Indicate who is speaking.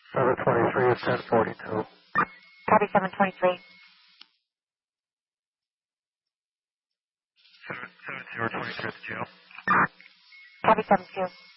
Speaker 1: 723 is 1042.
Speaker 2: Copy 723.
Speaker 1: 7023 at the jail.
Speaker 2: Copy 72.